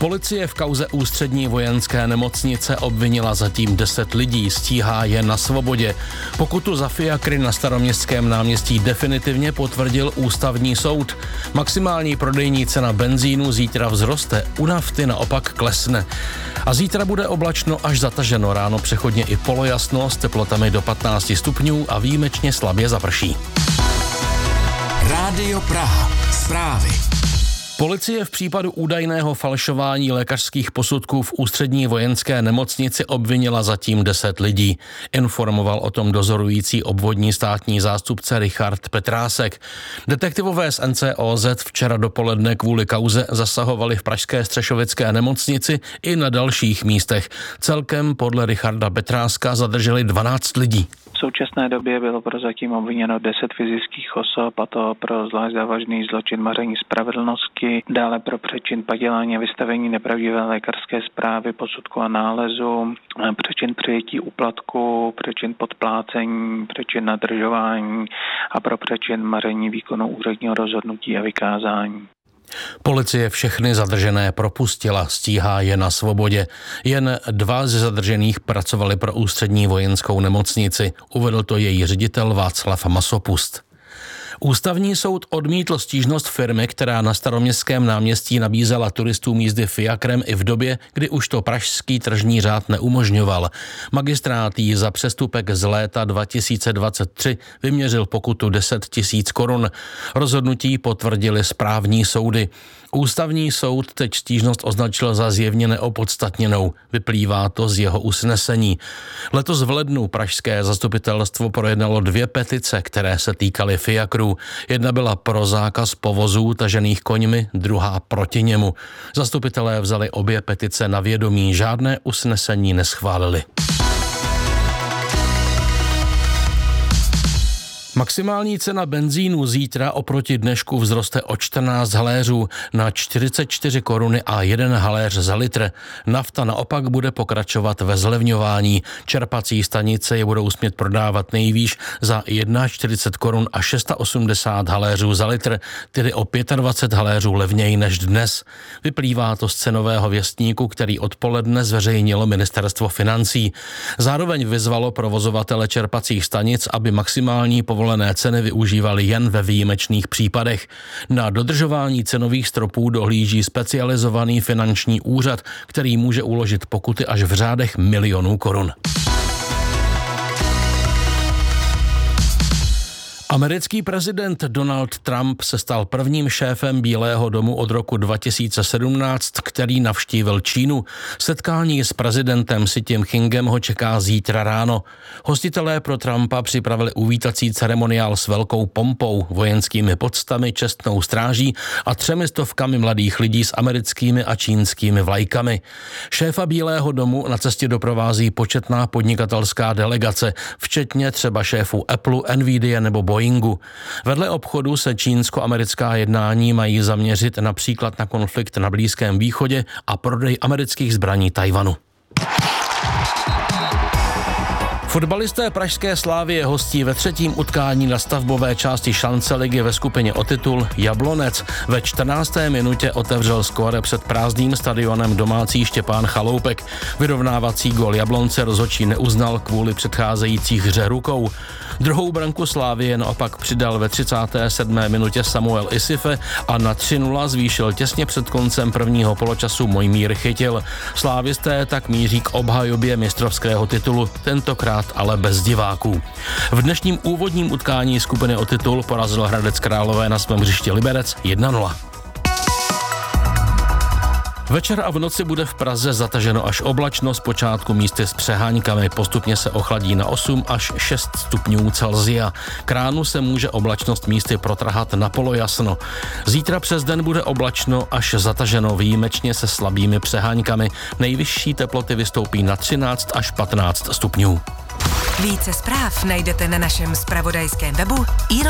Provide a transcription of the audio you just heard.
Policie v kauze Ústřední vojenské nemocnice obvinila zatím 10 lidí, stíhá je na svobodě. Pokutu za fiakry na Staroměstském náměstí definitivně potvrdil ústavní soud. Maximální prodejní cena benzínu zítra vzroste, u nafty naopak klesne. A zítra bude oblačno až zataženo, ráno přechodně i polojasno s teplotami do 15 stupňů a výjimečně slabě zaprší. Rádio Praha. Zprávy. Policie v případu údajného falšování lékařských posudků v Ústřední vojenské nemocnici obvinila zatím 10 lidí. Informoval o tom dozorující obvodní státní zástupce Richard Petrásek. Detektivové z NCOZ včera dopoledne kvůli kauze zasahovali v pražské Střešovické nemocnici i na dalších místech. Celkem podle Richarda Petráska zadrželi 12 lidí. V současné době bylo prozatím obviněno 10 fyzických osob, a to pro zvlášť závažný zločin maření spravedlnosti, dále pro přečin padělání a vystavení nepravdivé lékařské zprávy, posudku a nálezu, přečin přijetí úplatku, přečin podplácení, přečin nadržování a pro přečin maření výkonu úředního rozhodnutí a vykázání. Policie všechny zadržené propustila, stíhá je na svobodě. Jen 2 ze zadržených pracovali pro Ústřední vojenskou nemocnici, uvedl to její ředitel Václav Masopust. Ústavní soud odmítl stížnost firmy, která na Staroměstském náměstí nabízela turistům jízdy fiakrem i v době, kdy už to pražský tržní řád neumožňoval. Magistrát jí za přestupek z léta 2023 vyměřil pokutu 10 000 korun. Rozhodnutí potvrdili správní soudy. Ústavní soud teď stížnost označil za zjevně neopodstatněnou. Vyplývá to z jeho usnesení. Letos v lednu pražské zastupitelstvo projednalo 2 petice, které se týkaly fiakrů. Jedna byla pro zákaz povozů tažených koňmi, druhá proti němu. Zastupitelé vzali obě petice na vědomí, žádné usnesení neschválili. Maximální cena benzínu zítra oproti dnešku vzroste o 14 haléřů na 44 koruny a 1 haléř za litr. Nafta naopak bude pokračovat ve zlevňování. Čerpací stanice je budou smět prodávat nejvýš za 41 korun a 680 haléřů za litr, tedy o 25 haléřů levněji než dnes. Vyplývá to z cenového věstníku, který odpoledne zveřejnilo Ministerstvo financí. Zároveň vyzvalo provozovatele čerpacích stanic, aby maximální povolené ceny využívali jen ve výjimečných případech. Na dodržování cenových stropů dohlíží specializovaný finanční úřad, který může uložit pokuty až v řádech milionů korun. Americký prezident Donald Trump se stal prvním šéfem Bílého domu od roku 2017, který navštívil Čínu. Setkání s prezidentem Xi Jinpingem ho čeká zítra ráno. Hostitelé pro Trumpa připravili uvítací ceremoniál s velkou pompou, vojenskými poctami, čestnou stráží a 300 mladých lidí s americkými a čínskými vlajkami. Šéfa Bílého domu na cestě doprovází početná podnikatelská delegace, včetně třeba šéfů Apple, Nvidia nebo Boeingu. Vedle obchodu se čínsko-americká jednání mají zaměřit například na konflikt na Blízkém východě a prodej amerických zbraní Tajvanu. Fotbalisté pražské Slavie hostí ve 3. utkání na stavbové části šance ligy ve skupině o titul Jablonec. Ve 14. minutě otevřel skóre před prázdným stadionem domácí Štěpán Chaloupek. Vyrovnávací gól Jablonce rozhodčí neuznal kvůli předcházející hře rukou. Druhou branku Slavie naopak přidal ve 37. minutě Samuel Isife a na 3-0 zvýšil těsně před koncem prvního poločasu Mojmír Chytil. Slávisté tak míří k obhajobě mistrovského titulu, tentokrát ale bez diváků. V dnešním úvodním utkání skupiny o titul porazil Hradec Králové na svém hřišti Liberec 1-0. Večer a v noci bude v Praze zataženo až oblačno, zpočátku místy s přeháňkami, postupně se ochladí na 8 až 6 stupňů Celsia. K ránu se může oblačnost místy protrhat na polojasno. Zítra přes den bude oblačno až zataženo, výjimečně se slabými přeháňkami. Nejvyšší teploty vystoupí na 13 až 15 stupňů. Více zpráv najdete na našem zpravodajském webu